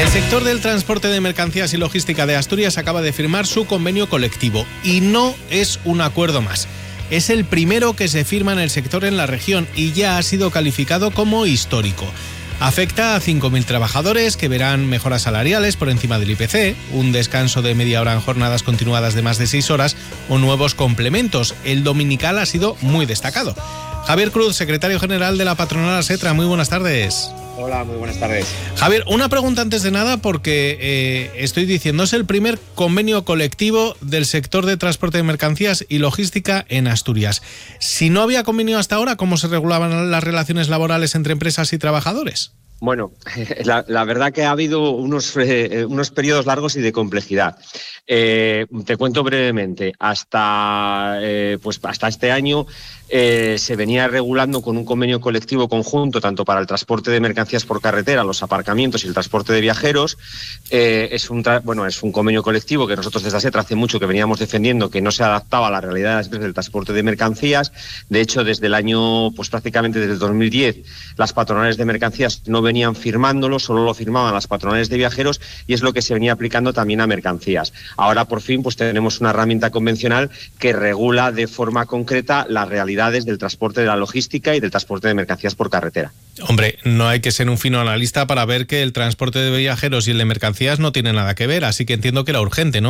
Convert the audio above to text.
El sector del transporte de mercancías y logística de Asturias acaba de firmar su convenio colectivo y no es un acuerdo más. Es el primero que se firma en el sector en la región y ya ha sido calificado como histórico. Afecta a 5.000 trabajadores que verán mejoras salariales por encima del IPC, un descanso de media hora en jornadas continuadas de más de 6 horas o nuevos complementos. El dominical ha sido muy destacado. Javier Cruz, secretario general de la patronal ASETRA, muy buenas tardes. Hola, muy buenas tardes. Javier, una pregunta antes de nada porque estoy diciendo, es el primer convenio colectivo del sector de transporte de mercancías y logística en Asturias. Si no había convenio hasta ahora, ¿cómo se regulaban las relaciones laborales entre empresas y trabajadores? Bueno, la verdad que ha habido unos periodos largos y de complejidad. Te cuento brevemente. Hasta este año se venía regulando con un convenio colectivo conjunto tanto para el transporte de mercancías por carretera, los aparcamientos y el transporte de viajeros. Es un convenio colectivo que nosotros desde ASETRA hace mucho que veníamos defendiendo, que no se adaptaba a la realidad del transporte de mercancías. De hecho, desde el año, prácticamente desde el 2010, las patronales de mercancías no venían firmándolo, solo lo firmaban las patronales de viajeros y es lo que se venía aplicando también a mercancías. Ahora, por fin, tenemos una herramienta convencional que regula de forma concreta las realidades del transporte de la logística y del transporte de mercancías por carretera. Hombre, no hay que ser un fino analista para ver que el transporte de viajeros y el de mercancías no tiene nada que ver, así que entiendo que era urgente, ¿no?